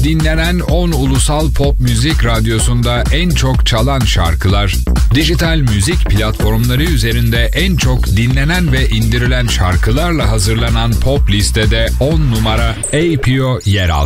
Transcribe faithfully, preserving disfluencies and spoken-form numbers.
çok dinlenen on ulusal pop müzik radyosunda en çok çalan şarkılar, dijital müzik platformları üzerinde en çok dinlenen ve indirilen şarkılarla hazırlanan pop listede on numara A P O yer aldı.